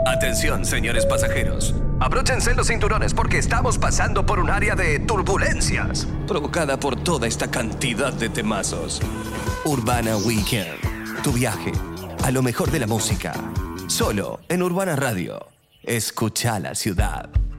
Atención, señores pasajeros. Abróchense los cinturones porque estamos pasando por un área de turbulencias provocada por toda esta cantidad de temazos. Urbana Weekend. Tu viaje a lo mejor de la música. Solo en Urbana Radio. Escucha la ciudad.